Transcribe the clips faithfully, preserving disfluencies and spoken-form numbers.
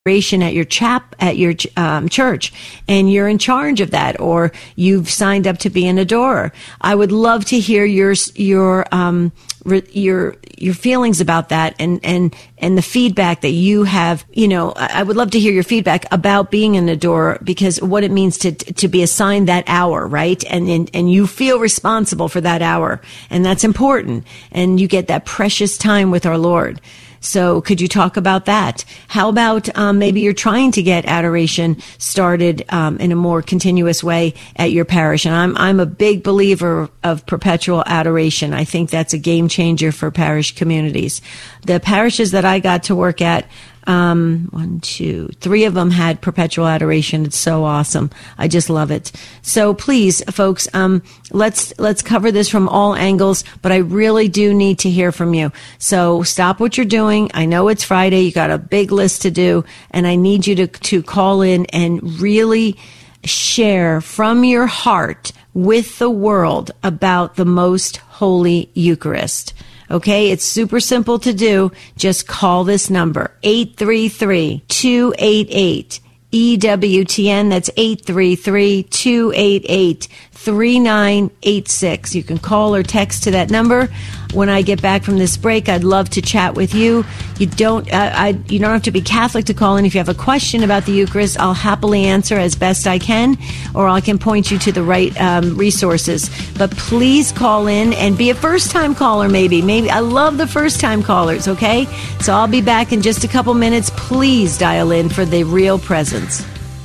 at your chap at your um, church, and you're in charge of that, or you've signed up to be an adorer. I would love to hear your your um re, your your feelings about that, and and and the feedback that you have. You know, I would love to hear your feedback about being an adorer, because what it means to to be assigned that hour, right? And and and you feel responsible for that hour, and that's important. And you get that precious time with our Lord. So could you talk about that? How about um, maybe you're trying to get adoration started um, in a more continuous way at your parish? And I'm I'm a big believer of perpetual adoration. I think that's a game changer for parish communities. The parishes that I got to work at, Um, one, two, three of them had perpetual adoration. It's so awesome. I just love it. So please, folks, um, let's, let's cover this from all angles, but I really do need to hear from you. So stop what you're doing. I know it's Friday. You got a big list to do, and I need you to, to call in and really share from your heart with the world about the most holy Eucharist. Okay, it's super simple to do. Just call this number, eight three three, two eight eight, E W T N. That's eight three three, two eight eight, three nine eight six. You can call or text to that number. When I get back from this break, I'd love to chat with you. You don't, uh, I, you don't have to be Catholic to call in. If you have a question about the Eucharist, I'll happily answer as best I can, or I can point you to the right um, resources. But please call in and be a first-time caller. Maybe, maybe I love the first-time callers. Okay, so I'll be back in just a couple minutes. Please dial in for the real presence.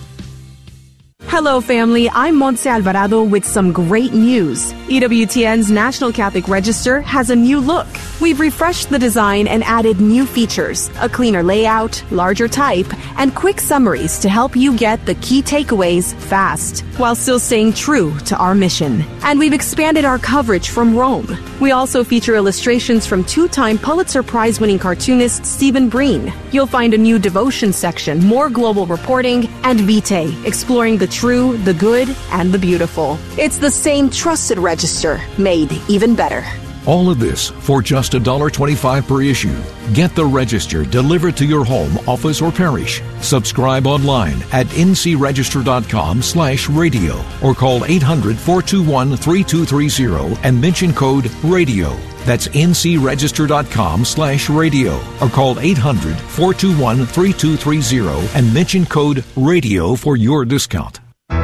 Hello, family. I'm Montse Alvarado with some great news. E W T N's National Catholic Register has a new look. We've refreshed the design and added new features, a cleaner layout, larger type, and quick summaries to help you get the key takeaways fast, while still staying true to our mission. And we've expanded our coverage from Rome. We also feature illustrations from two-time Pulitzer Prize-winning cartoonist Stephen Breen. You'll find a new devotion section, more global reporting, and Vitae, exploring the true, the good, and the beautiful. It's the same trusted register, made even better. All of this for just one dollar twenty-five per issue. Get the Register delivered to your home, office, or parish. Subscribe online at ncregister.com slash radio or call eight hundred, four two one, three two three zero and mention code RADIO. That's ncregister.com slash radio or call eight hundred, four two one, three two three zero and mention code RADIO for your discount.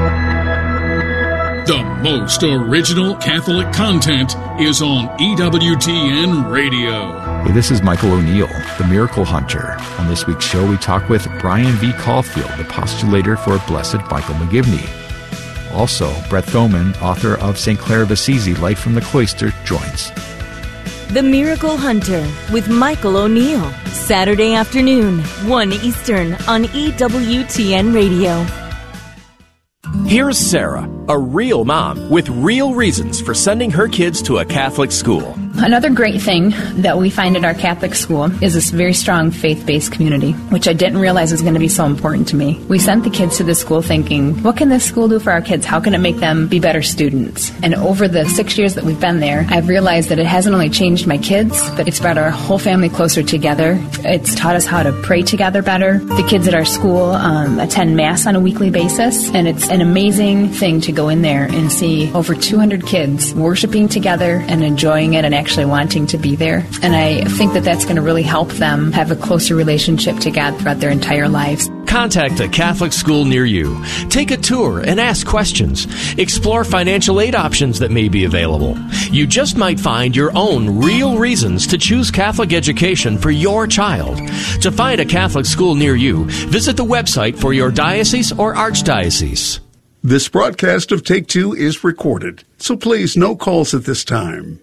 The most original Catholic content is on E W T N Radio. Hey, this is Michael O'Neill, the Miracle Hunter. On this week's show, we talk with Brian V. Caulfield, the postulator for Blessed Michael McGivney. Also, Brett Thoman, author of Saint Clare of Assisi, Light from the Cloister, joins. The Miracle Hunter with Michael O'Neill. Saturday afternoon, one Eastern on E W T N Radio. Here's Sarah, a real mom with real reasons for sending her kids to a Catholic school. Another great thing that we find at our Catholic school is this very strong faith-based community, which I didn't realize was going to be so important to me. We sent the kids to this school thinking, what can this school do for our kids? How can it make them be better students? And over the six years that we've been there, I've realized that it hasn't only changed my kids, but it's brought our whole family closer together. It's taught us how to pray together better. The kids at our school um, attend Mass on a weekly basis, and it's an amazing thing to go in there and see over two hundred kids worshiping together and enjoying it and actually wanting to be there. And I think that that's going to really help them have a closer relationship to God throughout their entire lives. Contact a Catholic school near you. Take a tour and ask questions. Explore financial aid options that may be available. You just might find your own real reasons to choose Catholic education for your child. To find a Catholic school near you, visit the website for your diocese or archdiocese. This broadcast of Take Two is recorded, so please no calls at this time.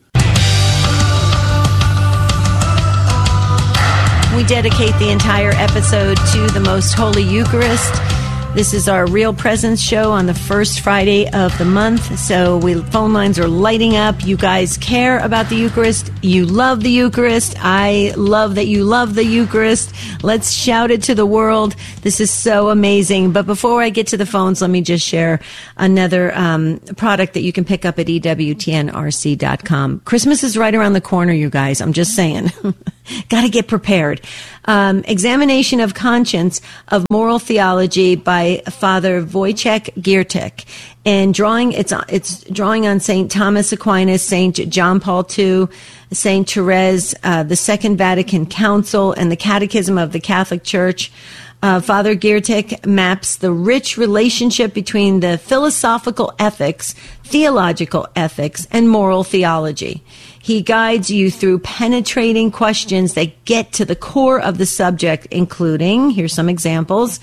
We dedicate the entire episode to the Most Holy Eucharist. This is our Real Presence show on the first Friday of the month. So we phone lines are lighting up. You guys care about the Eucharist. You love the Eucharist. I love that you love the Eucharist. Let's shout it to the world. This is so amazing. But before I get to the phones, let me just share another um, product that you can pick up at E W T N R C dot com. Christmas is right around the corner, you guys. I'm just saying. Got to get prepared. Um, Examination of Conscience of Moral Theology by Father Wojciech Giertych. And drawing, it's, it's drawing on Saint Thomas Aquinas, Saint John Paul the Second, Saint Therese, uh, the Second Vatican Council, and the Catechism of the Catholic Church. Uh, Father Giertych maps the rich relationship between the philosophical ethics, theological ethics, and moral theology. He guides you through penetrating questions that get to the core of the subject, including, here's some examples.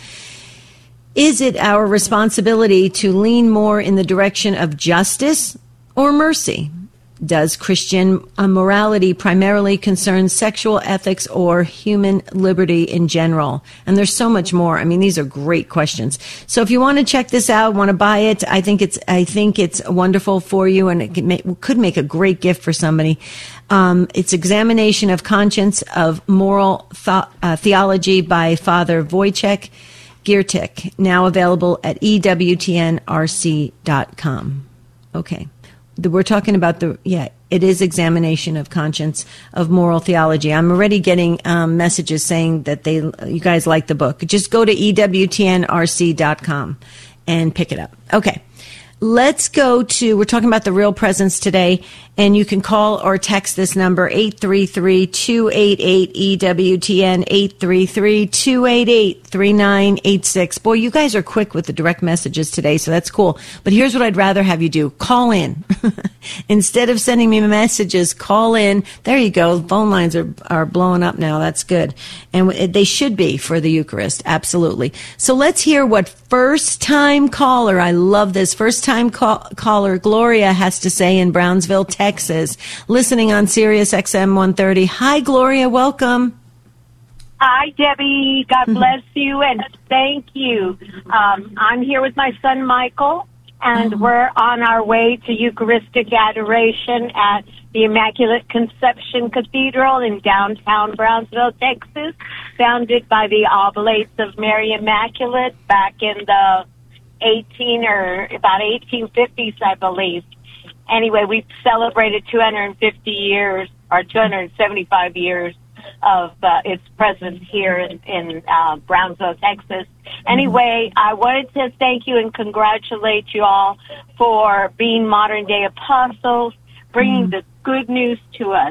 Is it our responsibility to lean more in the direction of justice or mercy? Does Christian uh, morality primarily concern sexual ethics or human liberty in general? And there's so much more. I mean, these are great questions. So if you want to check this out, want to buy it, I think it's I think it's wonderful for you, and it could make, could make a great gift for somebody. Um, it's Examination of Conscience of Moral Th- uh, Theology by Father Wojciech Giertych, now available at E W T N R C dot com. Okay. We're talking about the, yeah, it is Examination of Conscience of Moral Theology. I'm already getting um, messages saying that they, you guys like the book. Just go to E W T N R C dot com and pick it up. Okay. Let's go to, we're talking about the real presence today, and you can call or text this number, eight three three, two eight eight, E W T N, eight three three, two eight eight, three nine eight six. Boy, you guys are quick with the direct messages today, so that's cool. But here's what I'd rather have you do. Call in. Instead of sending me messages, call in. There you go. Phone lines are, are blowing up now. That's good. And they should be for the Eucharist. Absolutely. So let's hear what first-time caller, I love this, first-time call, caller Gloria has to say in Brownsville, Texas, listening on Sirius X M one thirty. Hi, Gloria. Welcome. Hi, Debbie. God bless you, and thank you. Um, I'm here with my son, Michael, and oh. we're on our way to Eucharistic adoration at the Immaculate Conception Cathedral in downtown Brownsville, Texas, founded by the Oblates of Mary Immaculate back in the eighteen or about eighteen fifties, I believe. Anyway, we've celebrated two hundred fifty years or two hundred seventy-five years of uh, its presence here in, in uh, Brownsville, Texas. Anyway, I wanted to thank you and congratulate you all for being modern-day apostles, bringing mm. the good news to us.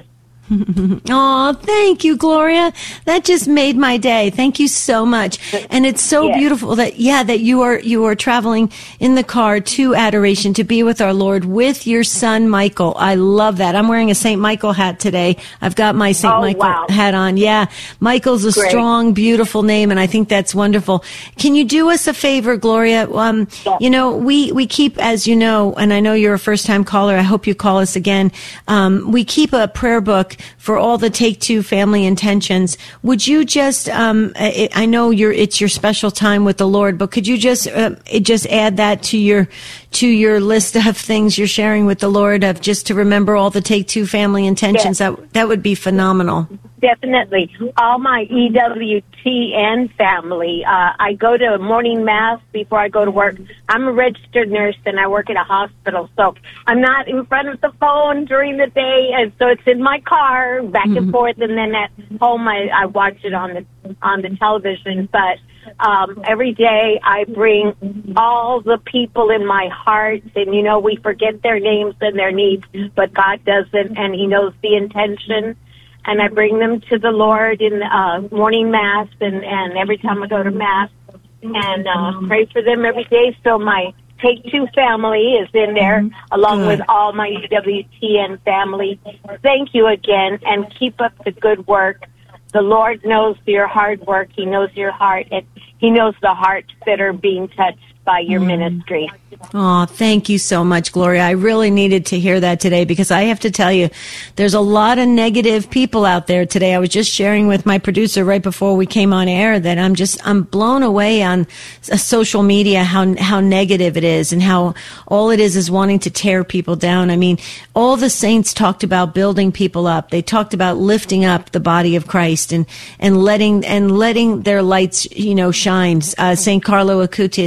Oh, thank you, Gloria. That just made my day. Thank you so much. And it's so yes. beautiful that, yeah, that you are, you are traveling in the car to adoration to be with our Lord with your son, Michael. I love that. I'm wearing a Saint Michael hat today. I've got my Saint Oh, Michael wow. hat on. Yeah. Michael's a Great. strong, beautiful name, and I think that's wonderful. Can you do us a favor, Gloria? Um, yes. you know, we, we keep, as you know, and I know you're a first time caller. I hope you call us again. Um, we keep a prayer book for all the Take Two family intentions. Would you just, um, I, I know you're, it's your special time with the Lord, but could you just, uh, just add that to your, to your list of things you're sharing with the Lord, of just to remember all the Take Two family intentions? Yes. That, that would be phenomenal. Definitely. All my E W T N family. Uh, I go to morning mass before I go to work. I'm a registered nurse and I work at a hospital, so I'm not in front of the phone during the day, and so it's in my car back and forth, and then at home I, I watch it on the on the television. But um, every day I bring all the people in my heart, and you know, we forget their names and their needs, but God doesn't, and He knows the intention. And I bring them to the Lord in uh, morning mass, and, and every time I go to mass, and uh, pray for them every day. So my Take Two family is in there, mm-hmm. along good. with all my E W T N family. Thank you again, and keep up the good work. The Lord knows your hard work. He knows your heart, and He knows the hearts that are being touched by your mm. ministry. Oh, thank you so much, Gloria. I really needed to hear that today, because I have to tell you, there's a lot of negative people out there today. I was just sharing with my producer right before we came on air that I'm just, I'm blown away on social media how, how negative it is, and how all it is is wanting to tear people down. I mean, all the saints talked about building people up. They talked about lifting up the body of Christ and, and letting, and letting their lights, you know, shine. Uh, Saint Carlo Acutis used to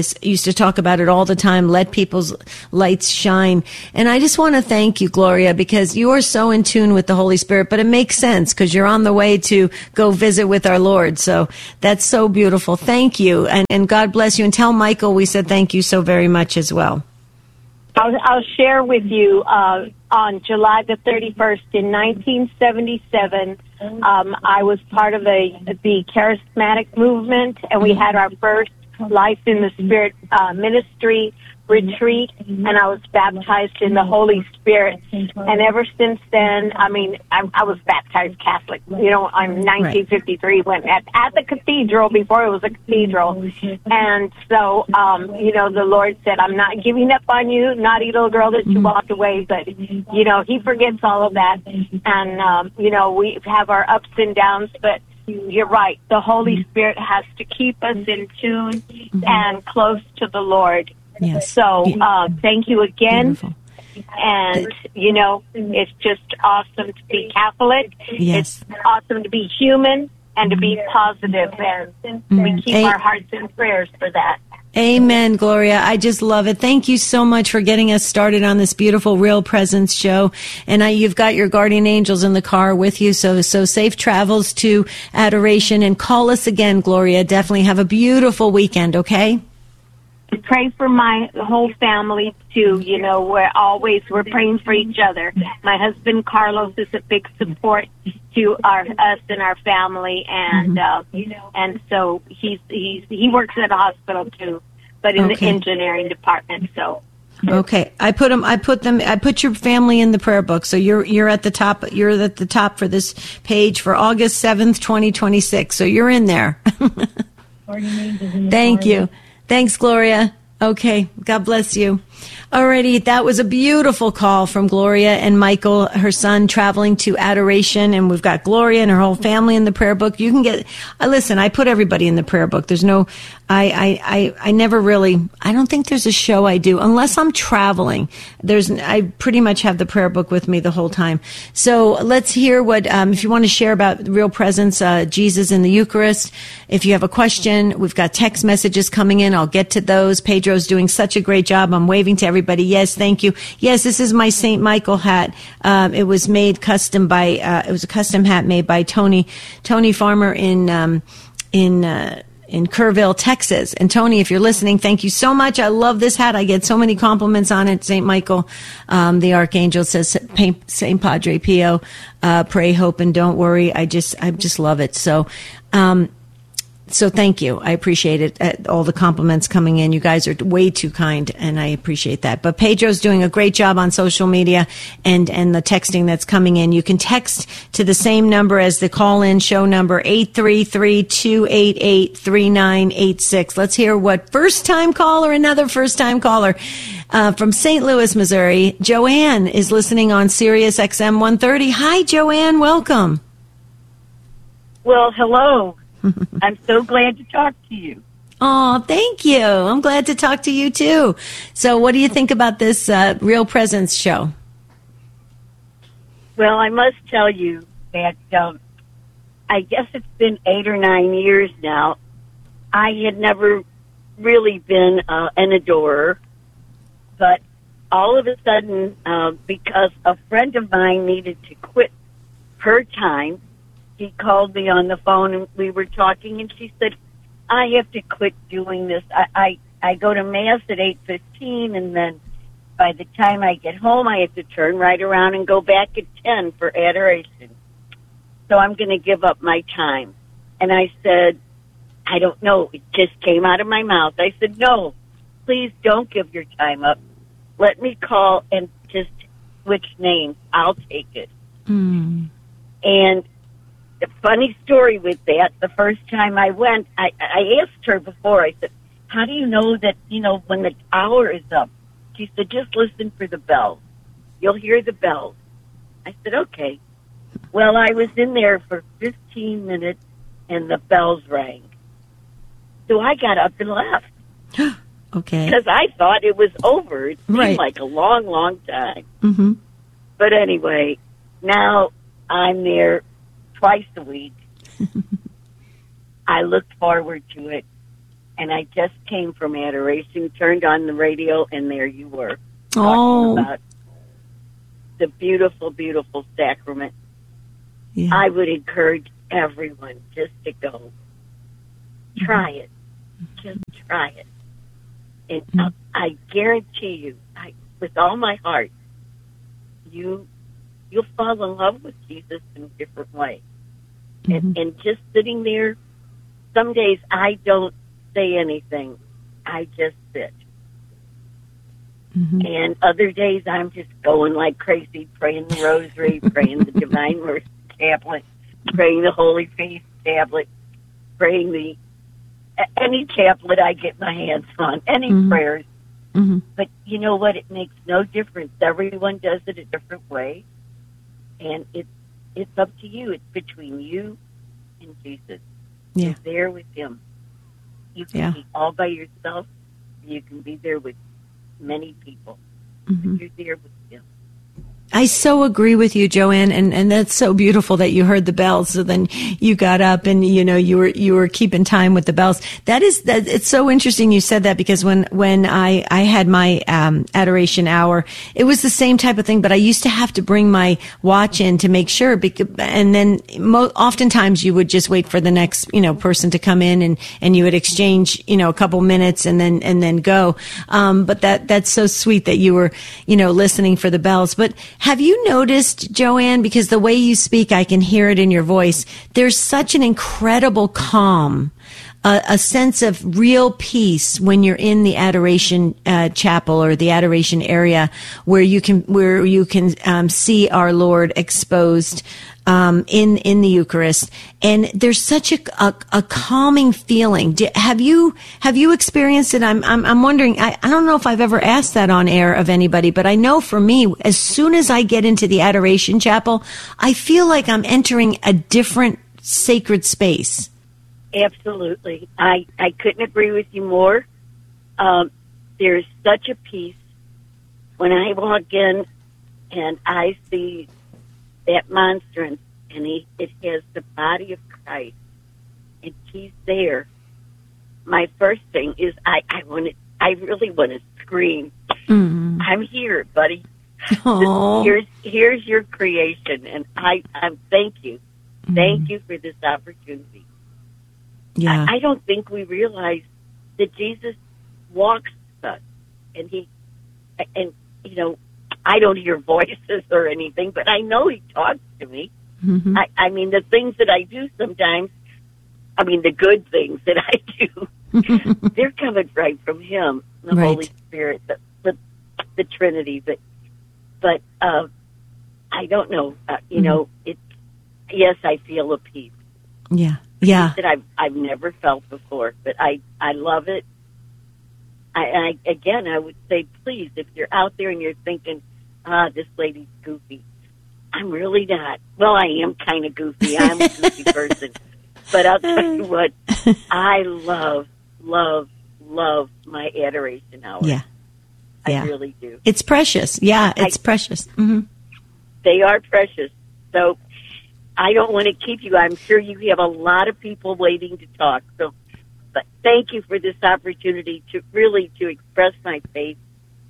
to talk about it all the time. Let people's lights shine. And I just want to thank you, Gloria, because you are so in tune with the Holy Spirit, but it makes sense because you're on the way to go visit with our Lord. So that's so beautiful. Thank you. And, and God bless you. And tell Michael we said thank you so very much as well. I'll, I'll share with you, uh, on July the thirty-first in nineteen seventy-seven, um, I was part of a, the charismatic movement, and we had our first Life in the Spirit uh, ministry retreat, and I was baptized in the Holy Spirit. And ever since then, I mean, I, I was baptized Catholic. You know, in nineteen fifty-three, went at, at the cathedral before it was a cathedral. And so, um, you know, the Lord said, I'm not giving up on you, naughty little girl that you walked away. But, you know, he forgets all of that. And, um, you know, we have our ups and downs, but you're right. The Holy Spirit has to keep us in tune and close to the Lord. Yes. So uh, thank you again. Beautiful. And, you know, it's just awesome to be Catholic. Yes. It's awesome to be human and to be positive. And we keep our hearts in prayers for that. Amen, Gloria. I just love it. Thank you so much for getting us started on this beautiful Real Presence show. And I, you've got your guardian angels in the car with you. So, so safe travels to Adoration, and call us again, Gloria. Definitely have a beautiful weekend. Okay. Pray for my whole family too. You know, we're always, we're praying for each other. My husband, Carlos, is a big support to our, us and our family. And, mm-hmm. uh, and so he's, he's, he works at a hospital too, but in okay. the engineering department. So. Okay. I put them, I put them, I put your family in the prayer book. So you're, you're at the top, you're at the top for this page for August seventh, twenty twenty-six. So you're in there. Thank you. Thanks, Gloria. Okay. God bless you. Alrighty. That was a beautiful call from Gloria and Michael, her son, traveling to Adoration. And we've got Gloria and her whole family in the prayer book. You can get, uh, listen, I put everybody in the prayer book. There's no, I, I, I, I never really, I don't think there's a show I do unless I'm traveling. There's, I pretty much have the prayer book with me the whole time. So let's hear what, um, if you want to share about Real Presence, uh, Jesus in the Eucharist. If you have a question, we've got text messages coming in. I'll get to those. Pedro's doing such a great job. I'm waving to everybody. Yes, thank you. Yes, this is my Saint Michael hat. Um, it was made custom by, uh, it was a custom hat made by Tony, Tony Farmer in, um, in, uh, in Kerrville, Texas. And Tony, if you're listening, thank you so much. I love this hat. I get so many compliments on it. Saint Michael, um, the Archangel says, Saint Padre Pio, uh, pray, hope, and don't worry. I just, I just love it. So, um, So thank you. I appreciate it. Uh, all the compliments coming in. You guys are way too kind, and I appreciate that. But Pedro's doing a great job on social media and, and the texting that's coming in. You can text to the same number as the call-in show number, eight three three, two eight eight, three nine eight six. Let's hear what first-time caller, another first-time caller uh, from Saint Louis, Missouri. Joanne is listening on Sirius X M one thirty. Hi, Joanne. Welcome. Well, hello. I'm so glad to talk to you. Oh, thank you. I'm glad to talk to you, too. So what do you think about this uh, Real Presence show? Well, I must tell you that um, I guess it's been eight or nine years now. I had never really been uh, an adorer, but all of a sudden, uh, because a friend of mine needed to quit her time, he called me on the phone and we were talking, and she said, I have to quit doing this. I, I, I go to Mass at eight fifteen, and then by the time I get home, I have to turn right around and go back at ten for Adoration. So I'm going to give up my time. And I said, I don't know. It just came out of my mouth. I said, no, please don't give your time up. Let me call and just switch names. I'll take it. Mm. And the funny story with that, the first time I went, I, I asked her before, I said, how do you know that, you know, when the hour is up? She said, just listen for the bells. You'll hear the bells. I said, okay. Well, I was in there for fifteen minutes, and the bells rang. So I got up and left. Okay. Because I thought it was over. It seemed right. like a long, long time. Mm-hmm. But anyway, now I'm there twice a week. I look forward to it. and I just came from adoration, turned on the radio, and there you were. Oh. Talking about the beautiful, beautiful sacrament. Yeah. I would encourage everyone just to go. Try it. Just try it. And Mm-hmm. I, I guarantee you, I, with all my heart, you, you'll fall in love with Jesus in a different way. Mm-hmm. And, and just sitting there, some days I don't say anything. I just sit. Mm-hmm. And other days I'm just going like crazy, praying the rosary, praying the Divine Mercy Tablet, praying the Holy Face Tablet, praying the any tablet I get my hands on, any Mm-hmm. prayers. Mm-hmm. But you know what? It makes no difference. Everyone does it a different way. And it's, it's up to you. It's between you and Jesus. Yeah. You're there with him. You can Yeah. be all by yourself. You can be there with many people. Mm-hmm. But you're there with him. I so agree with you, Joanne, and, and that's so beautiful that you heard the bells. So then you got up and, you know, you were, you were keeping time with the bells. That is, that, it's so interesting you said that, because when, when I, I had my, um, adoration hour, it was the same type of thing, but I used to have to bring my watch in to make sure, because, and then mo- oftentimes you would just wait for the next, you know, person to come in and, and you would exchange, you know, a couple minutes and then, and then go. Um, but that, that's so sweet that you were, you know, listening for the bells. But have you noticed, Joanne, because the way you speak, I can hear it in your voice, there's such an incredible calm, uh, a sense of real peace when you're in the adoration uh, chapel or the adoration area, where you can where you can um, see our Lord exposed um, in in the Eucharist, and there's such a a, a calming feeling. Do, have you have you experienced it? I'm I'm, I'm wondering. I, I don't know if I've ever asked that on air of anybody, but I know for me, as soon as I get into the adoration chapel, I feel like I'm entering a different sacred space. Absolutely. I, I couldn't agree with you more. Um, there's such a peace when I walk in and I see that monstrance, and he, it has the body of Christ, and he's there. My first thing is I, I want to, I really want to scream. Mm-hmm. I'm here, buddy. Aww. Here's here's your creation, and I, I thank you. Mm-hmm. Thank you for this opportunity. Yeah. I, I don't think we realize that Jesus walks with us, and he, and you know, I don't hear voices or anything, but I know he talks to me. Mm-hmm. I, I mean, the things that I do sometimes, I mean, the good things that I do, they're coming right from him, the Right. Holy Spirit, the, the, the Trinity. But, but uh, I don't know. Uh, you mm-hmm. know, it. Yes, I feel a peace. Yeah. Yeah. That I've I've never felt before, but I I love it. I, I again, I would say, please, if you're out there and you're thinking, ah, this lady's goofy, I'm really not. Well, I am kind of goofy. I'm a goofy person, but I'll tell you what, I love, love, love my adoration hour. Yeah, yeah, I really do. It's precious. Yeah, it's I, precious. Mm-hmm. They are precious. So I don't want to keep you. I'm sure you have a lot of people waiting to talk. So, but thank you for this opportunity to really to express my faith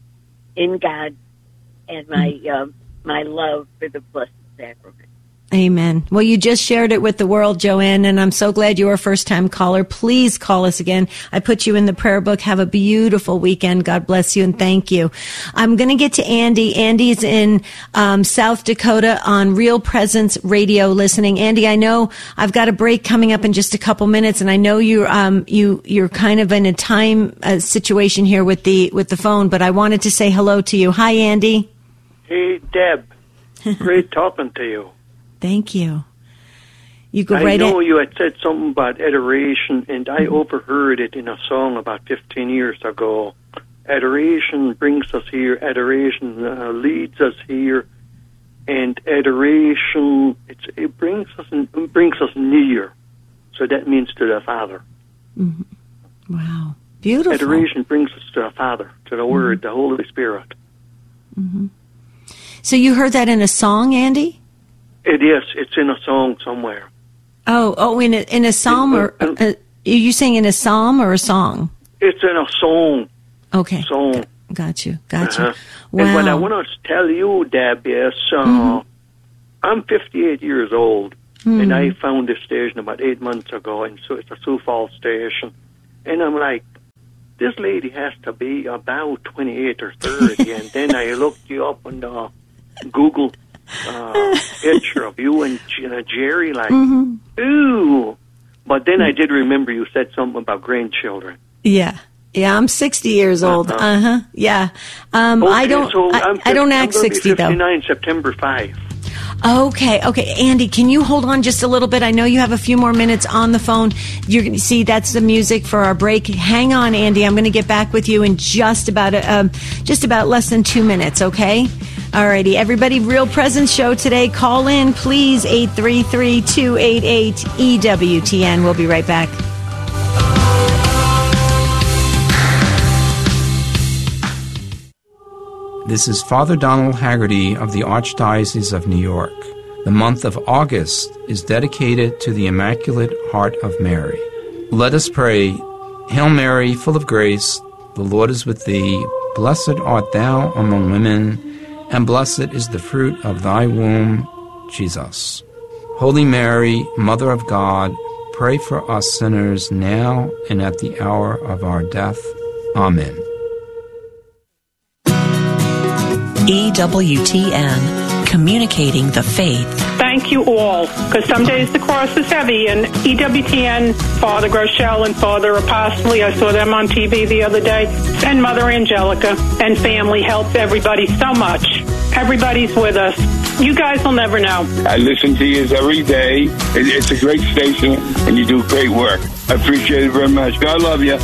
in God and my mm-hmm. um, my love for the Blessed Sacrament. Amen. Well, you just shared it with the world, Joanne, and I'm so glad you're a first-time caller. Please call us again. I put you in the prayer book. Have a beautiful weekend. God bless you, and thank you. I'm going to get to Andy. Andy's in um, South Dakota on Real Presence Radio listening. Andy, I know I've got a break coming up in just a couple minutes, and I know you're um, you you're kind of in a time uh, situation here with the with the phone, but I wanted to say hello to you. Hi, Andy. Hey, Deb. Great talking to you. Thank you. You go I right know in. you had said something about adoration, and I mm-hmm. overheard it in a song about fifteen years ago. Adoration brings us here. Adoration uh, leads us here, and adoration it's, it brings us it brings us near. So that means to the Father. Mm-hmm. Wow, beautiful. Adoration brings us to the Father, to the Word, mm-hmm. the Holy Spirit. Mm-hmm. So you heard that in a song, Andy? It is. It's in a song somewhere. Oh, oh, in a in a psalm in, or in, uh, Are you singing a psalm or a song? It's in a song. Okay. Song. Got you. Got you. Uh-huh. Wow. And what I want to tell you, Deb, is uh, Mm-hmm. I'm fifty-eight years old, Mm. and I found this station about eight months ago, and so it's a Sioux Falls station. And I'm like, this lady has to be about twenty-eight or thirty. And then I looked you up on the Google uh, picture of you and uh, Jerry, like, Mm-hmm. ooh. But then I did remember you said something about grandchildren. Yeah. Yeah, I'm sixty years old. Uh-huh. Uh-huh. Yeah. Um, Okay, I don't so I, I'm I don't I'm act gonna be sixty, though. fifty-nine September fifth. Okay, okay. Andy, can you hold on just a little bit? I know you have a few more minutes on the phone. You're going to see that's the music for our break. Hang on, Andy. I'm going to get back with you in just about a, um, just about less than two minutes, okay? Alrighty. Everybody, Real Presence Show today. Call in, please, eight three three, two eight eight, E W T N. We'll be right back. This is Father Donald Haggerty of the Archdiocese of New York. The month of August is dedicated to the Immaculate Heart of Mary. Let us pray. Hail Mary, full of grace, the Lord is with thee. Blessed art thou among women, and blessed is the fruit of thy womb, Jesus. Holy Mary, Mother of God, pray for us sinners now and at the hour of our death. Amen. E W T N, communicating the faith. Thank you all, because some days the cross is heavy, and E W T N, Father Groeschel and Father Apostoli, I saw them on T V the other day, and Mother Angelica and family helps everybody so much. Everybody's with us. You guys will never know. I listen to you every day. It's a great station, and you do great work. I appreciate it very much. God love you.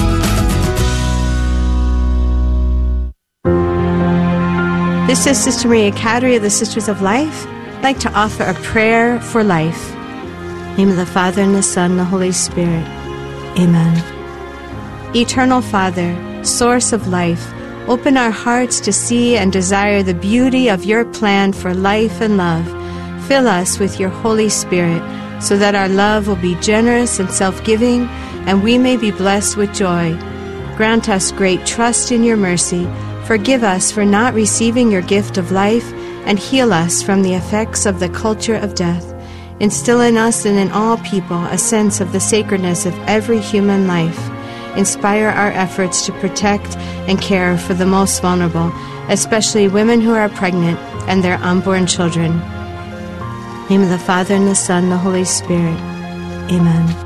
This is Sister Maria Cadry of the Sisters of Life. I'd like to offer a prayer for life. In the name of the Father, and the Son, and the Holy Spirit. Amen. Eternal Father, source of life, open our hearts to see and desire the beauty of your plan for life and love. Fill us with your Holy Spirit, so that our love will be generous and self-giving, and we may be blessed with joy. Grant us great trust in your mercy. Forgive us for not receiving your gift of life, and heal us from the effects of the culture of death. Instill in us and in all people a sense of the sacredness of every human life. Inspire our efforts to protect and care for the most vulnerable, especially women who are pregnant and their unborn children. In the name of the Father, and the Son, and the Holy Spirit. Amen.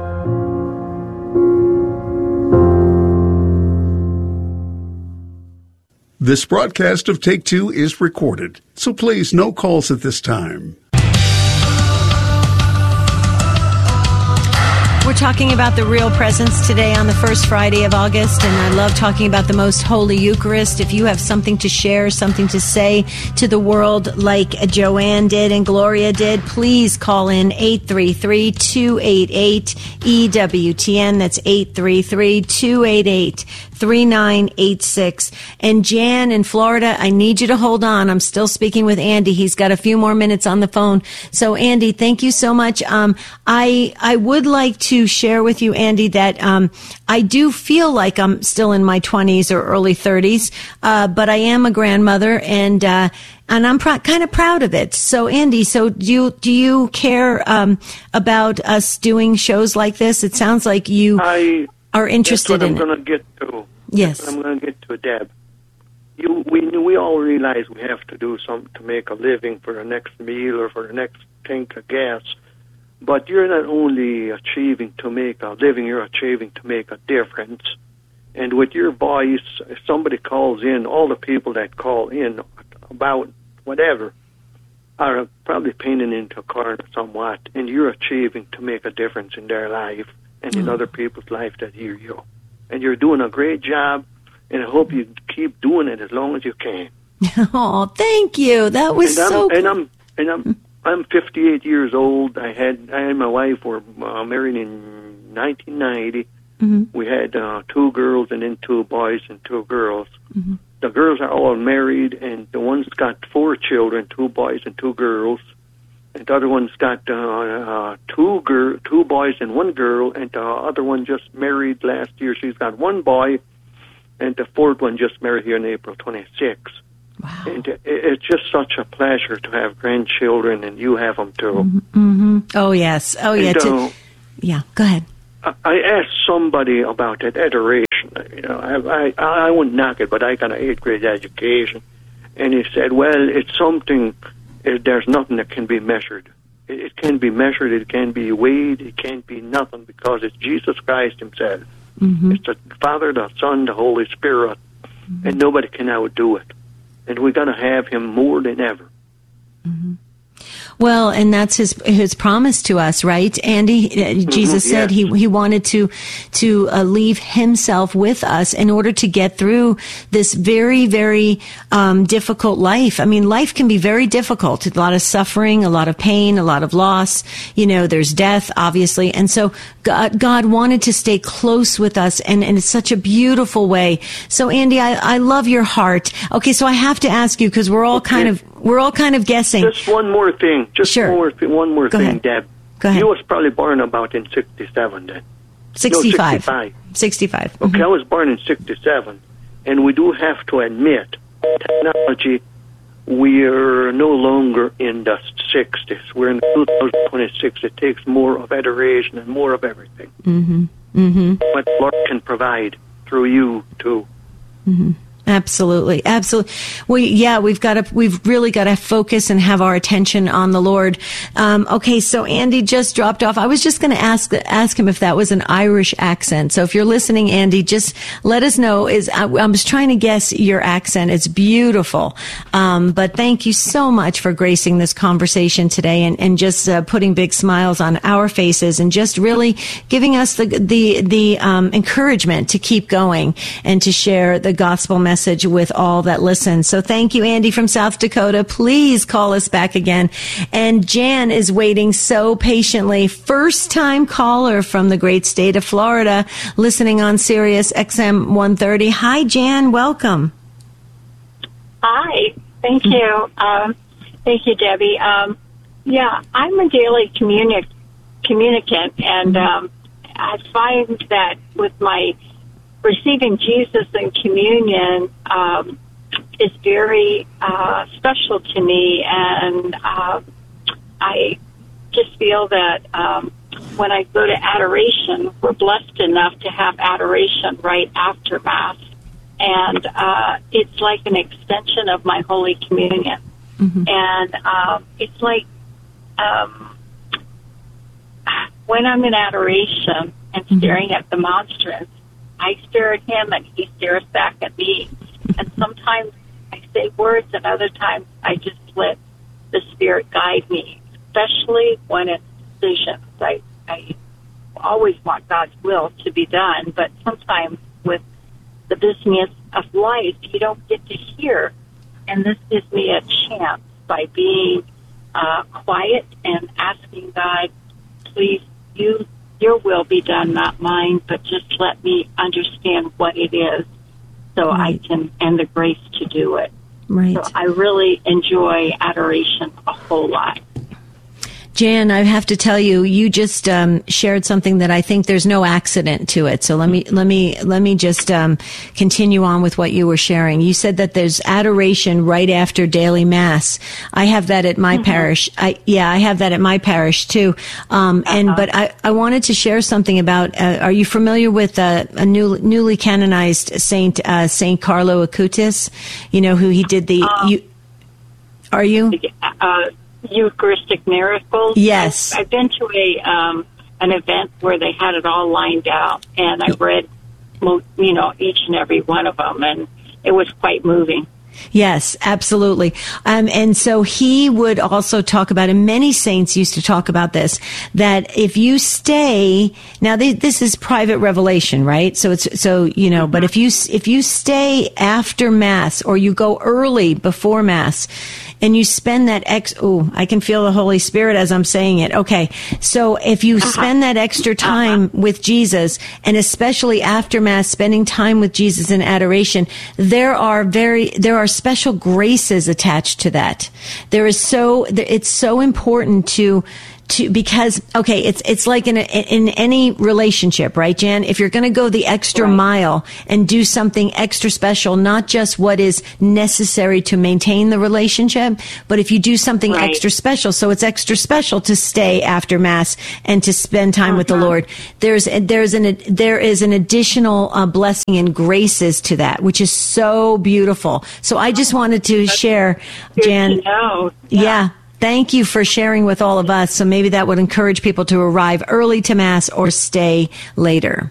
This broadcast of Take Two is recorded, so please no calls at this time. We're talking about the Real Presence today on the first Friday of August, and I love talking about the Most Holy Eucharist. If you have something to share, something to say to the world like Joanne did and Gloria did, please call in eight three three, two eight eight, E W T N. That's eight three three, two eight eight, three nine eight six. And Jan in Florida, I need you to hold on. I'm still speaking with Andy. He's got a few more minutes on the phone. So Andy, thank you so much. Um, I, I would like to share with you, Andy, that, um, I do feel like I'm still in my twenties or early thirties. Uh, but I am a grandmother, and, uh, and I'm pr- kind of proud of it. So Andy, so do you, do you care, um, about us doing shows like this? It sounds like you I, are interested that's what in I'm it. going to get to. Yes. That's what I'm going to get to, Deb. You, we, we all realize we have to do something to make a living for the next meal or for the next tank of gas. But you're not only achieving to make a living, you're achieving to make a difference. And with your voice, if somebody calls in, all the people that call in about whatever are probably painting into a corner somewhat, and you're achieving to make a difference in their life and in Mm. other people's life that hear you. And you're doing a great job, and I hope you keep doing it as long as you can. Oh, thank you. That was and I'm, so. And I'm and I'm I'm fifty-eight years old. I had I and my wife were uh, married in nineteen ninety. Mm-hmm. We had uh, two girls and then two boys and two girls. Mm-hmm. The girls are all married, and the one's got four children, two boys and two girls. And the other one's got uh, uh, two girl, two boys and one girl, and the other one just married last year. She's got one boy, and the fourth one just married here on April twenty-sixth. Wow. And it, it's just such a pleasure to have grandchildren, and you have them too. Mm-hmm. Oh, yes. Oh, yeah. And, uh, to, yeah, go ahead. I, I asked somebody about that adoration. You know, I, I, I wouldn't knock it, but I got an eighth grade education. And he said, well, it's something, it, there's nothing that can be measured. It, it can be measured, it can be weighed, it can't be nothing, because it's Jesus Christ himself. Mm-hmm. It's the Father, the Son, the Holy Spirit, mm-hmm. and nobody can outdo it. And we're going to have him more than ever. Mm-hmm. Well, and that's his his promise to us, right, Andy? Mm-hmm, Jesus said yes. he he wanted to to uh, leave himself with us in order to get through this very, very um, difficult life. I mean, life can be very difficult. A lot of suffering, a lot of pain, a lot of loss. You know, there's death, obviously. And so God, God wanted to stay close with us, and, and it's such a beautiful way. So, Andy, I, I love your heart. Okay, so I have to ask you, because we're all okay. kind of we're all kind of guessing. Just one more thing. Just sure. one more, th- one more Go thing, ahead. Deb. Go ahead. You was probably born about in sixty-seven then. sixty-five. No, sixty-five. sixty-five. Okay, Mm-hmm. I was born in sixty-seven. And we do have to admit, technology, we're no longer in the sixties. We're in two thousand twenty-six. It takes more of adoration and more of everything. Mm-hmm. Mm-hmm. What the Lord can provide through you, too. Mm-hmm. Absolutely. Absolutely. Well, yeah, we've got to, we've really got to focus and have our attention on the Lord. Um, okay. So Andy just dropped off. I was just going to ask, ask him if that was an Irish accent. So if you're listening, Andy, just let us know. Is, I, I was trying to guess your accent. It's beautiful. Um, but thank you so much for gracing this conversation today, and, and just uh, putting big smiles on our faces, and just really giving us the, the, the, um, encouragement to keep going and to share the gospel message message with all that listen. So thank you, Andy from South Dakota. Please call us back again. And Jan is waiting so patiently. First time caller from the great state of Florida, listening on Sirius X M one thirty. Hi, Jan. Welcome. Hi. Thank you. Um, thank you, Debbie. Um, yeah, I'm a daily communi- communicant, and um, I find that with my receiving Jesus in communion um, is very uh, special to me, and uh, I just feel that um, when I go to adoration, we're blessed enough to have adoration right after Mass, and uh, it's like an extension of my Holy Communion. Mm-hmm. And um, it's like um, when I'm in adoration and staring mm-hmm. at the monstrance, I stare at him and he stares back at me. And sometimes I say words, and other times I just let the Spirit guide me, especially when it's decisions. I, I always want God's will to be done, but sometimes with the business of life, you don't get to hear. And this gives me a chance by being uh, quiet and asking God, please, you Your will be done, not mine, but just let me understand what it is so right. I can, and the grace to do it. Right. So I really enjoy adoration a whole lot. Jan, I have to tell you, you just um, shared something that I think there's no accident to it. So let me let me let me just um, continue on with what you were sharing. You said that there's adoration right after daily Mass. I have that at my mm-hmm. parish. I yeah, I have that at my parish too. Um, uh-huh. And but I, I wanted to share something about. Uh, are you familiar with uh, a new, newly canonized Saint uh, Saint Carlo Acutis? You know who he did the. Um, you, are you? Uh, Eucharistic miracles. Yes, I've, I've been to a um, an event where they had it all lined out, and I read, you know, each and every one of them, and it was quite moving. Yes, absolutely. Um, and so he would also talk about, and many saints used to talk about this, that if you stay, now they, this is private revelation, right? So it's, so, you know, mm-hmm. but if you, if you stay after Mass or you go early before Mass, and you spend that ex, oh, I can feel the Holy Spirit as I'm saying it. Okay. So if you spend that extra time with Jesus, and especially after Mass, spending time with Jesus in adoration, there are very, there are special graces attached to that. There is so, it's so important to, To, because, okay, it's it's like in a, in any relationship, right, Jan? If you're going to go the extra right. mile and do something extra special, not just what is necessary to maintain the relationship, but if you do something right. extra special, so it's extra special to stay after Mass and to spend time uh-huh. with the Lord. There's there's an there is an additional uh, blessing and graces to that, which is so beautiful. So I just wanted to That's share, Jan. To know. Yeah. yeah. Thank you for sharing with all of us. So maybe that would encourage people to arrive early to Mass or stay later.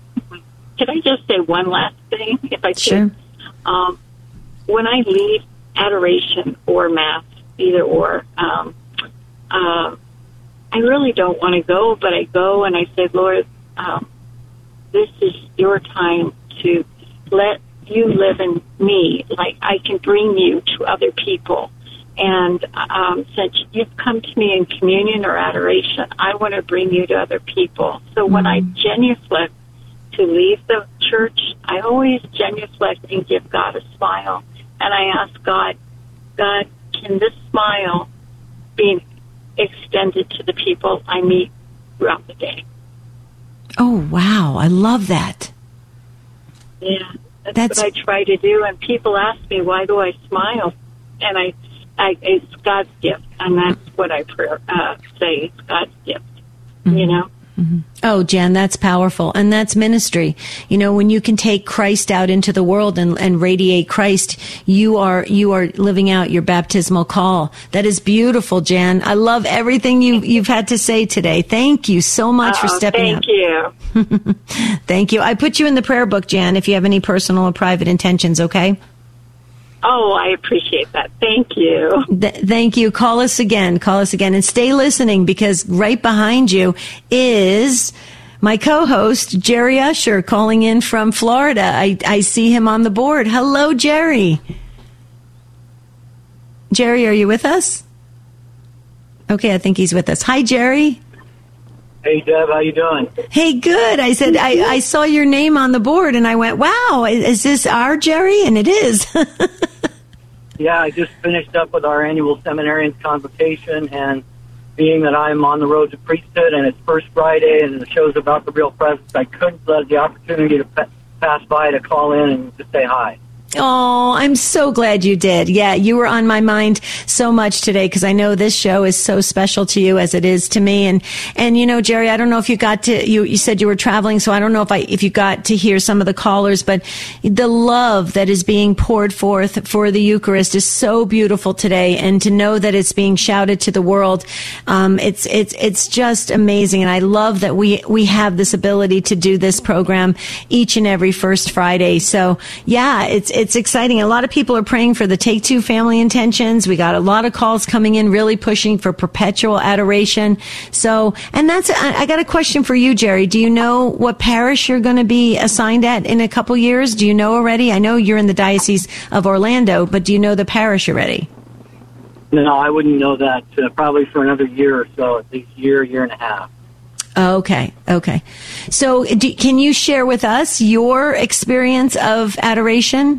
Can I just say one last thing, if I could? Sure. Um, when I leave adoration or Mass, either or, um, uh, I really don't want to go, but I go and I say, Lord, um, this is your time to let you live in me. Like I can bring you to other people. And um, since you've come to me in communion or adoration, I want to bring you to other people. So mm-hmm. when I genuflect to leave the church, I always genuflect and give God a smile. And I ask God, God, can this smile be extended to the people I meet throughout the day? Oh, wow. I love that. Yeah, that's, that's what I try to do. And people ask me, why do I smile? And I... I, it's God's gift, and that's what I prayer, uh, say. It's God's gift, mm-hmm. you know? Mm-hmm. Oh, Jan, that's powerful. And that's ministry. You know, when you can take Christ out into the world and, and radiate Christ, you are, you are living out your baptismal call. That is beautiful, Jan. I love everything you, you've had to say today. Thank you so much Uh-oh, for stepping thank up. Thank you. Thank you. I put you in the prayer book, Jan, if you have any personal or private intentions, okay? Oh, I appreciate that. Thank you. Th- thank you. Call us again. Call us again. And stay listening, because right behind you is my co-host, Jerry Usher, calling in from Florida. I, I see him on the board. Hello, Jerry. Jerry, are you with us? Okay, I think he's with us. Hi, Jerry. Hey, Deb, how you doing? Hey, good. I said, I, I saw your name on the board, and I went, wow, is this our Jerry? And it is. Yeah, I just finished up with our annual seminarians convocation, and being that I'm on the road to priesthood, and it's First Friday, and the show's about the real presence, I couldn't let the opportunity to pa- pass by to call in and to say hi. Oh, I'm so glad you did. Yeah, you were on my mind so much today, because I know this show is so special to you as it is to me. And, and you know, Jerry, I don't know if you got to, you, you said you were traveling, so I don't know if I, if you got to hear some of the callers, but the love that is being poured forth for the Eucharist is so beautiful today. And to know that it's being shouted to the world, um, it's, it's, it's just amazing. And I love that we, we have this ability to do this program each and every first Friday. So yeah, it's, it's, It's exciting. A lot of people are praying for the Take Two family intentions. We got a lot of calls coming in, really pushing for perpetual adoration. So, and that's, I got a question for you, Jerry. Do you know what parish you're going to be assigned at in a couple years? Do you know already? I know you're in the Diocese of Orlando, but do you know the parish already? No, I wouldn't know that. Uh, probably for another year or so, at least year, year and a half. Okay, okay. So do, can you share with us your experience of adoration?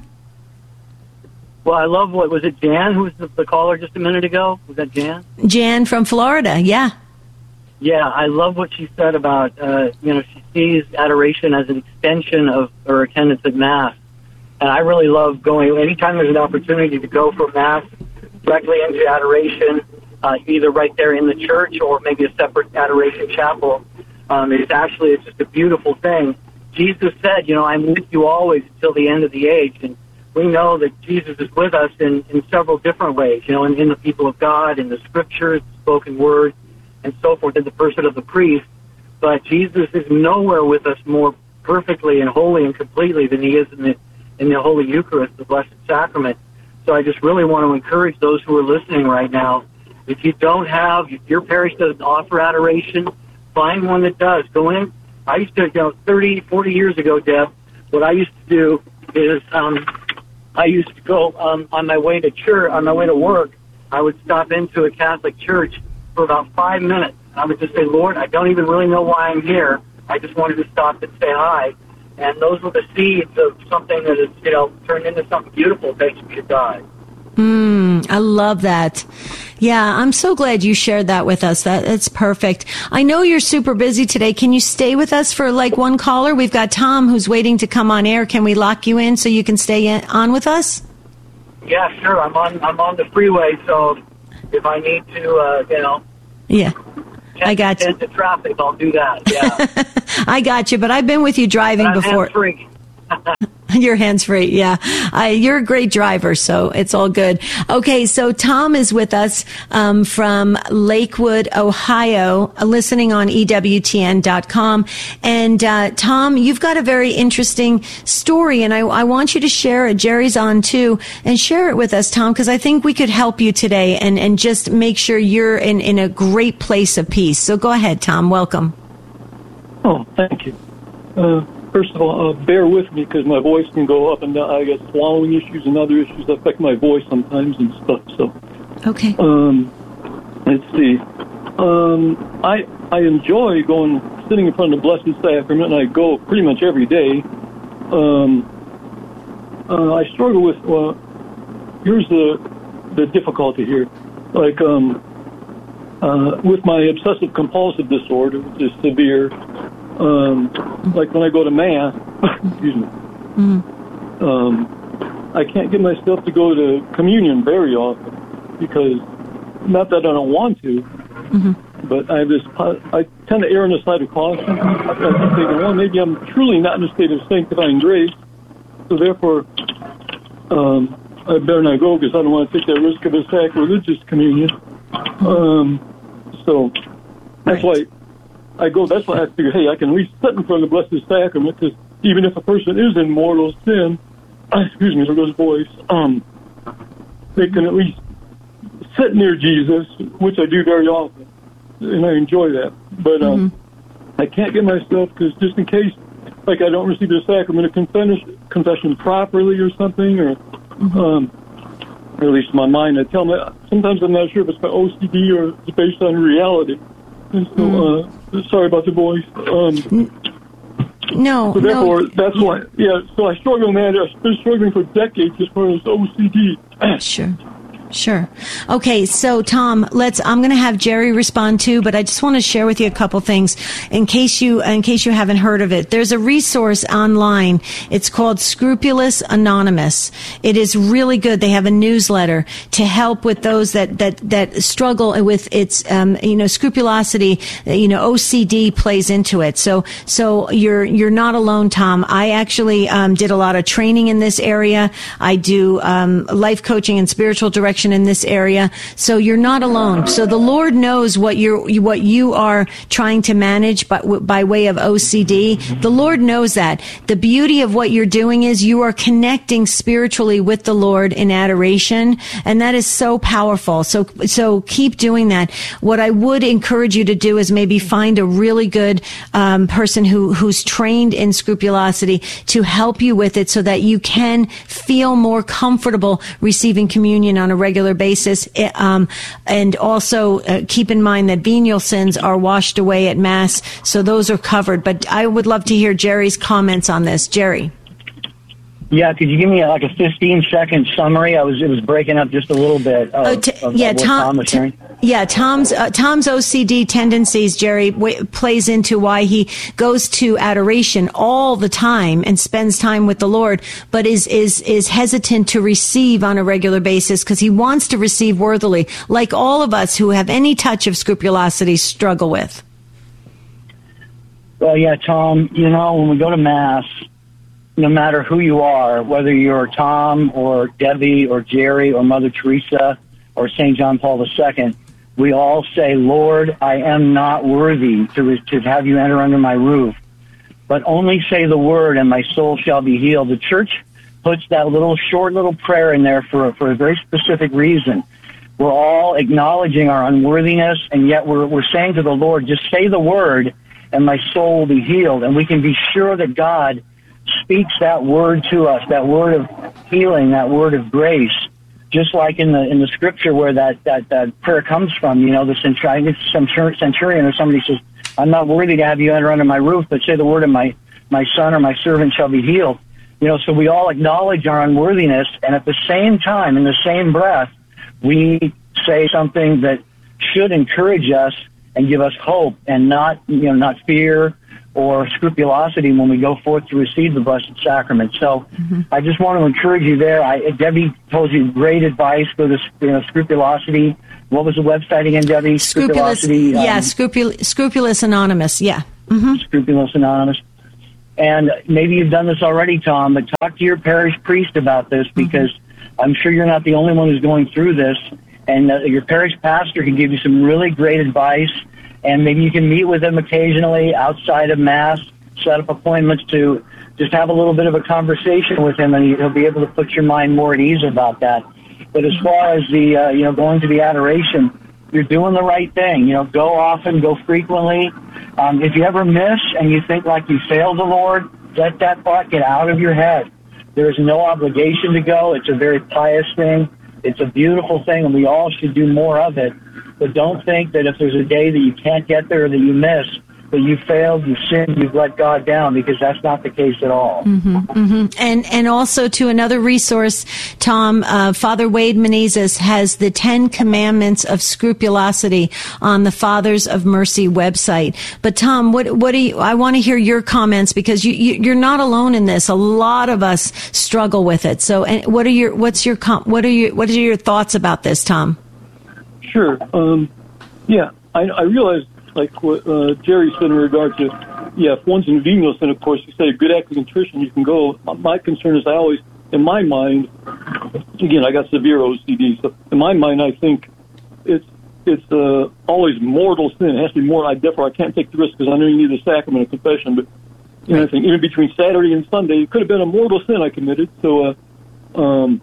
Well, I love, what was it, Jan, who was the, the caller just a minute ago? Was that Jan? Jan from Florida, yeah. Yeah, I love what she said about, uh, you know, she sees adoration as an extension of her attendance at Mass. And I really love going, anytime there's an opportunity to go from Mass directly into adoration, uh, either right there in the church or maybe a separate adoration chapel, um, it's actually, it's just a beautiful thing. Jesus said, you know, I'm with you always until the end of the age. And we know that Jesus is with us in, in several different ways, you know, in, in the people of God, in the scriptures, the spoken word, and so forth, in the person of the priest. But Jesus is nowhere with us more perfectly and wholly and completely than he is in the, in the Holy Eucharist, the Blessed Sacrament. So I just really want to encourage those who are listening right now, if you don't have, if your parish doesn't offer adoration, find one that does. Go in. I used to, you know, thirty, forty years ago, Deb, what I used to do is, um, I used to go um, on my way to church, on my way to work, I would stop into a Catholic church for about five minutes. I would just say, Lord, I don't even really know why I'm here. I just wanted to stop and say hi. And those were the seeds of something that is, you know, turned into something beautiful that takes me to God. Mm, I love that. Yeah, I'm so glad you shared that with us. That That's perfect. I know you're super busy today. Can you stay with us for like one caller? We've got Tom who's waiting to come on air. Can we lock you in so you can stay in, on with us? Yeah, sure. I'm on I'm on the freeway, so if I need to, uh, you know. Yeah. I got you. Into traffic, I'll do that. Yeah. I got you, but I've been with you driving but I'm before. Hands-free. You're hands-free, yeah. I, you're a great driver, so it's all good. Okay, so Tom is with us um, from Lakewood, Ohio, listening on E W T N dot com. And uh, Tom, you've got a very interesting story, and I, I want you to share it. Jerry's on too, and share it with us, Tom, because I think we could help you today and, and just make sure you're in, in a great place of peace. So go ahead, Tom. Welcome. Oh, thank you. Uh, First of all, uh, bear with me because my voice can go up and down. I get swallowing issues and other issues that affect my voice sometimes and stuff. So, okay. Um, let's see. Um, I I enjoy going sitting in front of the Blessed Sacrament, and I go pretty much every day. Um, uh, I struggle with. Well, here's the the difficulty here. Like um, uh, with my obsessive compulsive disorder, which is severe. Um, like when I go to Mass, excuse me, mm-hmm. um, I can't get myself to go to communion very often because, not that I don't want to, mm-hmm. but I have this, I tend to err on the side of caution. I keep thinking, well, maybe I'm truly not in a state of sanctifying grace, so therefore, um, I better not go because I don't want to take that risk of a sacrilegious communion. Um, so that's right. why I go, that's why I figure, hey, I can at least sit in front of the Blessed Sacrament, because even if a person is in mortal sin, excuse me, there goes voice, um, they can at least sit near Jesus, which I do very often, and I enjoy that. But um, mm-hmm. I can't get myself, because just in case, like I don't receive the sacrament of confession, confession properly or something, or, mm-hmm. um, or at least in my mind, I tell me, sometimes I'm not sure if it's my O C D or it's based on reality. And so, mm. uh, sorry about the voice. Um, no, so therefore, no. that's why, yeah, so I struggle, man. I've been struggling for decades as far as O C D. Sure. Sure. Okay, so Tom, let's. I'm going to have Jerry respond too, but I just want to share with you a couple things in case you in case you haven't heard of it. There's a resource online. It's called Scrupulous Anonymous. It is really good. They have a newsletter to help with those that that that struggle with its um, you know scrupulosity. You know, O C D plays into it. So so you're you're not alone, Tom. I actually um, did a lot of training in this area. I do um, life coaching and spiritual direction in this area, so you're not alone. So the Lord knows what you're, what you are trying to manage by, by way of O C D. The Lord knows that. The beauty of what you're doing is you are connecting spiritually with the Lord in adoration, and that is so powerful. So, so keep doing that. What I would encourage you to do is maybe find a really good um, person who who's trained in scrupulosity to help you with it, so that you can feel more comfortable receiving communion on a regular basis, um, and also uh, keep in mind that venial sins are washed away at Mass, so those are covered. But I would love to hear Jerry's comments on this. Jerry. Yeah, could you give me a, like a fifteen second summary? I was it was breaking up just a little bit. Of, oh, t- of, yeah, of what Tom. Tom was t- sharing. Yeah, Tom's uh, Tom's O C D tendencies, Jerry, w- plays into why he goes to adoration all the time and spends time with the Lord, but is is is hesitant to receive on a regular basis because he wants to receive worthily, like all of us who have any touch of scrupulosity struggle with. Well, yeah, Tom. You know, when we go to Mass, no matter who you are, whether you're Tom or Debbie or Jerry or Mother Teresa or Saint John Paul the Second, we all say, Lord, I am not worthy to, to have you enter under my roof, but only say the word and my soul shall be healed. The church puts that little short little prayer in there for, for a very specific reason. We're all acknowledging our unworthiness, and yet we're, we're saying to the Lord, just say the word and my soul will be healed. And we can be sure that God speaks that word to us, that word of healing, that word of grace, just like in the in the scripture where that that, that prayer comes from. You know, the centurion, some centurion or somebody says, "I'm not worthy to have you enter under my roof, but say the word, and my my son or my servant shall be healed." You know, so we all acknowledge our unworthiness, and at the same time, in the same breath, we say something that should encourage us and give us hope, and not, you know, not fear or scrupulosity when we go forth to receive the Blessed Sacrament. So mm-hmm. I just want to encourage you there. I, Debbie told you great advice for the, you know, scrupulosity. What was the website again, Debbie? Scrupulous, scrupulosity. Yeah, um, scrupul- Scrupulous Anonymous, yeah. Mm-hmm. Scrupulous Anonymous. And maybe you've done this already, Tom, but talk to your parish priest about this, because mm-hmm. I'm sure you're not the only one who's going through this. And uh, your parish pastor can give you some really great advice, and maybe you can meet with him occasionally outside of Mass, set up appointments to just have a little bit of a conversation with him, and he'll be able to put your mind more at ease about that. But as far as the, uh, you know, going to the adoration, you're doing the right thing. You know, go often, go frequently. Um, if you ever miss and you think like you failed the Lord, let that thought get out of your head. There is no obligation to go. It's a very pious thing. It's a beautiful thing, and we all should do more of it. But don't think that if there's a day that you can't get there, that you miss, that you failed, you sinned, you've let God down, because that's not the case at all. Mm-hmm, mm-hmm. And and also to another resource, Tom, uh, Father Wade Menezes has the Ten Commandments of Scrupulosity on the Fathers of Mercy website. But Tom, what what do you? I want to hear your comments, because you, you you're not alone in this. A lot of us struggle with it. So, and what are your what's your com- what are your what are your thoughts about this, Tom? Sure. Um, yeah, I, I realize, like what uh, Jerry said in regard to, yeah, if one's in venial sin, of course, you say a good act of contrition, you can go. My concern is I always, in my mind, again, I got severe O C D, so in my mind, I think it's it's uh, always mortal sin. It has to be mortal. I therefore I can't take the risk, because I know you need the sacrament of confession. But you know, I think even between Saturday and Sunday, it could have been a mortal sin I committed. So, uh, um,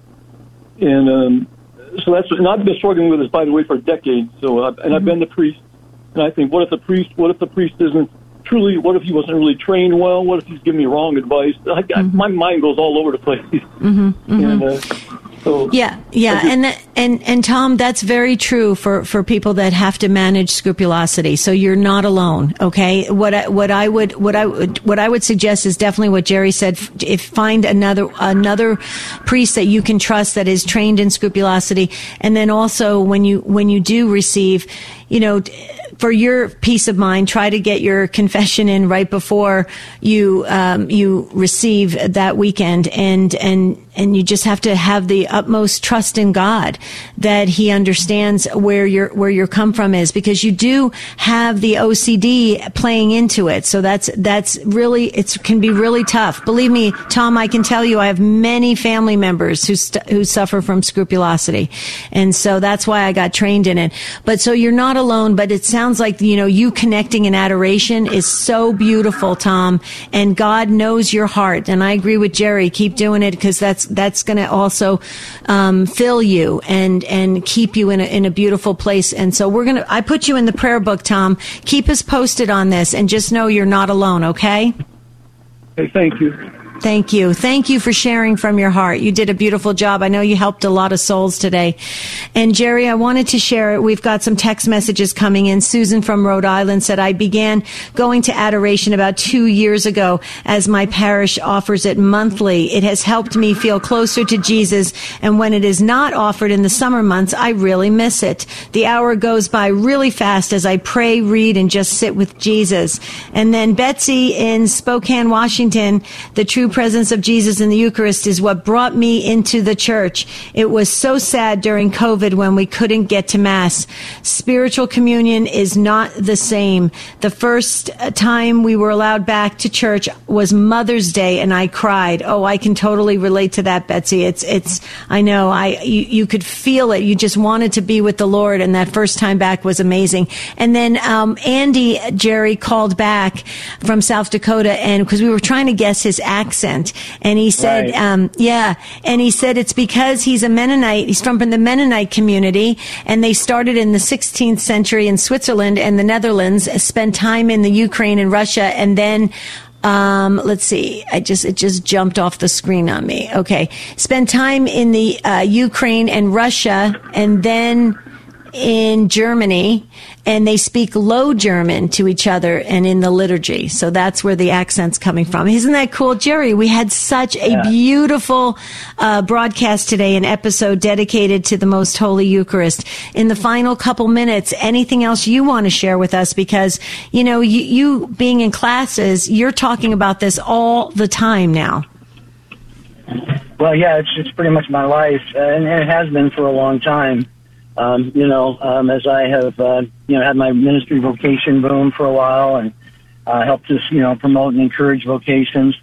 and um, so that's, and I've been struggling with this, by the way, for decades. So, uh, and mm-hmm. I've been the priest. And I think, what if the priest, what if the priest isn't truly, what if he wasn't really trained well? What if he's giving me wrong advice? I, mm-hmm. I, my mind goes all over the place. Mm-hmm. Mm-hmm. And, uh, so yeah, yeah, just, and and and Tom, that's very true for, for people that have to manage scrupulosity. So you're not alone. Okay, what I, what I would what I would what I would suggest is definitely what Jerry said. If find another another priest that you can trust that is trained in scrupulosity, and then also when you when you do receive, you know, for your peace of mind, try to get your confession in right before you um, you receive that weekend, and and and you just have to have the utmost trust in God that He understands where your where your come from is, because you do have the O C D playing into it. So that's that's really it can be really tough. Believe me, Tom, I can tell you, I have many family members who st- who suffer from scrupulosity, and so that's why I got trained in it. But so you're not alone. But it sounds like, you know, you connecting in adoration is so beautiful, Tom, and God knows your heart. And I agree with Jerry. Keep doing it, because that's that's going to also um, fill you and and keep you in a in a beautiful place. And so we're gonna. I put you in the prayer book, Tom. Keep us posted on this, and just know you're not alone. Okay. Hey, thank you. Thank you. Thank you for sharing from your heart. You did a beautiful job. I know you helped a lot of souls today. And Jerry, I wanted to share it. We've got some text messages coming in. Susan from Rhode Island said, I began going to adoration about two years ago as my parish offers it monthly. It has helped me feel closer to Jesus. And when it is not offered in the summer months, I really miss it. The hour goes by really fast as I pray, read, and just sit with Jesus. And then Betsy in Spokane, Washington, the true presence of Jesus in the Eucharist is what brought me into the church. It was so sad during COVID when we couldn't get to Mass. Spiritual communion is not the same. The first time we were allowed back to church was Mother's Day, and I cried. Oh, I can totally relate to that, Betsy. It's, it's, I know, I, you, you could feel it. You just wanted to be with the Lord, and that first time back was amazing. And then, um, Andy, Jerry called back from South Dakota, and because we were trying to guess his accent, and he said, right. um, yeah, and he said it's because he's a Mennonite. He's from the Mennonite community, and they started in the sixteenth century in Switzerland and the Netherlands, spent time in the Ukraine and Russia, and then Um, let's see. I just, it just jumped off the screen on me. Okay. Spend time in the uh, Ukraine and Russia, and then in Germany, and they speak Low German to each other and in the liturgy. So that's where the accent's coming from. Isn't that cool? Jerry, we had such a yeah. beautiful uh, broadcast today, an episode dedicated to the Most Holy Eucharist. In the final couple minutes, anything else you want to share with us? Because, you know, you, you being in classes, you're talking about this all the time now. Well, yeah, it's, it's pretty much my life, uh, and, and it has been for a long time. Um, you know, um, as I have, uh, you know, had my ministry vocation boom for a while and uh, helped us, you know, promote and encourage vocations.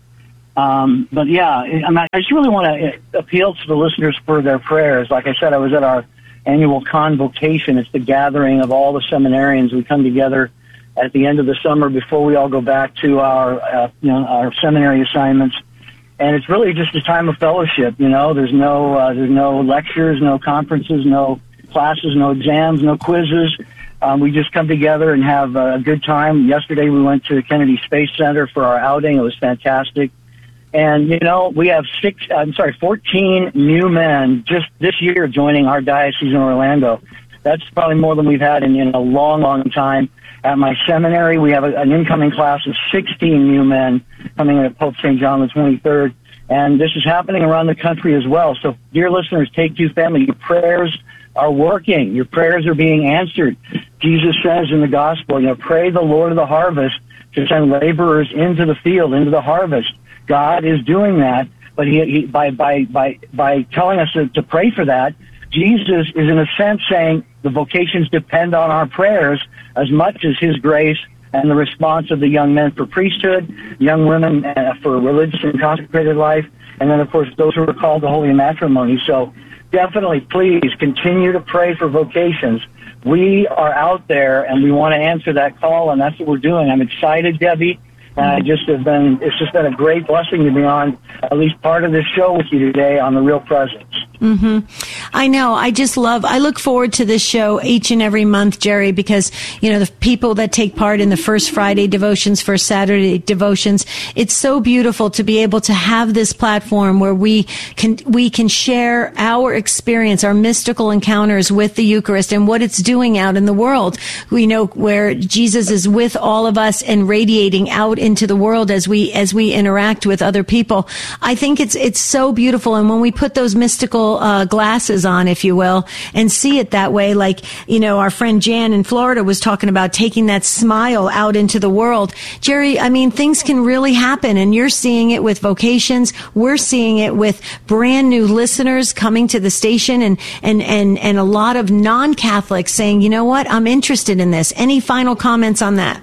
Um, but yeah, I, I just really want to appeal to the listeners for their prayers. Like I said, I was at our annual convocation. It's the gathering of all the seminarians. We come together at the end of the summer before we all go back to our, uh, you know, our seminary assignments. And it's really just a time of fellowship. You know, there's no, uh, there's no lectures, no conferences, no classes, no exams, no quizzes. Um, we just come together and have a good time. Yesterday we went to the Kennedy Space Center for our outing. It was fantastic. And, you know, we have six, I'm sorry, fourteen new men just this year joining our diocese in Orlando. That's probably more than we've had in, in a long, long time. At my seminary, we have a, an incoming class of sixteen new men coming in at Pope Saint John the twenty-third. And this is happening around the country as well. So, dear listeners, Take Two Family, your prayers are working. Your prayers are being answered. Jesus says in the gospel, you know, pray the Lord of the harvest to send laborers into the field, into the harvest. God is doing that, but he, he by, by, by, by telling us to, to pray for that, Jesus is in a sense saying the vocations depend on our prayers as much as his grace and the response of the young men for priesthood, young women uh, for religious and consecrated life, and then, of course, those who are called to holy matrimony. So, definitely, please continue to pray for vocations. We are out there, and we want to answer that call, and that's what we're doing. I'm excited, Debbie, and I just have been, it's just been a great blessing to be on at least part of this show with you today on The Real Presence. Mm-hmm. I know. I just love, I look forward to this show each and every month, Jerry, because, you know, the people that take part in the First Friday devotions, First Saturday devotions, it's so beautiful to be able to have this platform where we can, we can share our experience, our mystical encounters with the Eucharist and what it's doing out in the world. We know where Jesus is with all of us and radiating out into the world as we, as we interact with other people. I think it's, it's so beautiful. And when we put those mystical Uh, glasses on, if you will, and see it that way, like, you know, our friend Jan in Florida was talking about taking that smile out into the world. Jerry, I mean, things can really happen, and you're seeing it with vocations. We're seeing it with brand new listeners coming to the station, and, and, and, and a lot of non-Catholics saying, you know what, I'm interested in this. Any final comments on that?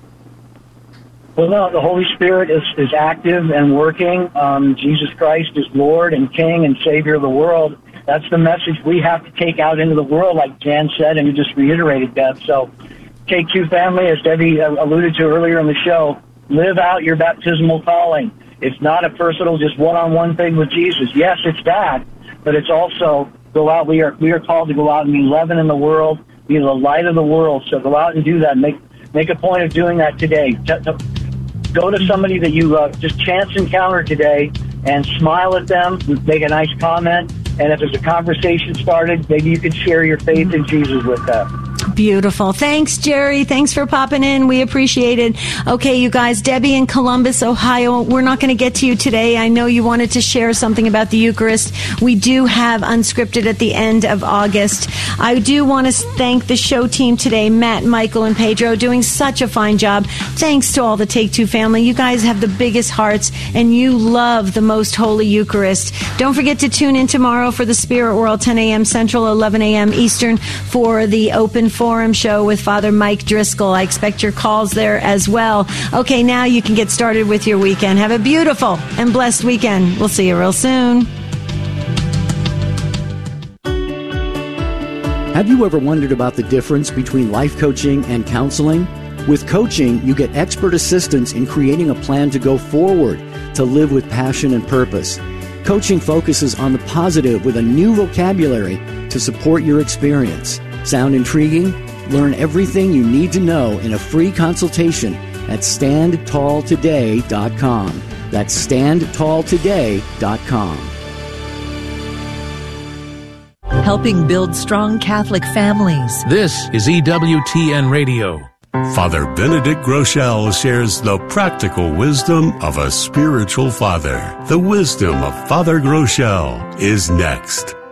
Well, no, the Holy Spirit is, is active and working. Um, Jesus Christ is Lord and King and Savior of the world. That's the message we have to take out into the world, like Jan said, and you just reiterated that. So, Take Two Family, as Debbie alluded to earlier in the show, live out your baptismal calling. It's not a personal, just one-on-one thing with Jesus. Yes, it's that, but it's also go out. We are we are called to go out and be leaven in the world, be the light of the world. So go out and do that. Make make a point of doing that today. Go to somebody that you uh, just chance encounter today and smile at them, make a nice comment, and if there's a conversation started, maybe you can share your faith in Jesus with them. Beautiful. Thanks, Jerry. Thanks for popping in. We appreciate it. Okay, you guys, Debbie in Columbus, Ohio, we're not going to get to you today. I know you wanted to share something about the Eucharist. We do have Unscripted at the end of August. I do want to thank the show team today, Matt, Michael, and Pedro, doing such a fine job. Thanks to all the Take Two family. You guys have the biggest hearts, and you love the Most Holy Eucharist. Don't forget to tune in tomorrow for the Spirit World, ten a.m. Central, eleven a.m. Eastern, for the Open Forum show with Father Mike Driscoll. I expect your calls there as well. Okay, now you can get started with your weekend. Have a beautiful and blessed weekend. We'll see you real soon. Have you ever wondered about the difference between life coaching and counseling? With coaching, you get expert assistance in creating a plan to go forward, to live with passion and purpose. Coaching focuses on the positive with a new vocabulary to support your experience. Sound intriguing? Learn everything you need to know in a free consultation at stand tall today dot com. That's stand tall today dot com. Helping build strong Catholic families. This is E W T N Radio. Father Benedict Groeschel shares the practical wisdom of a spiritual father. The wisdom of Father Groeschel is next.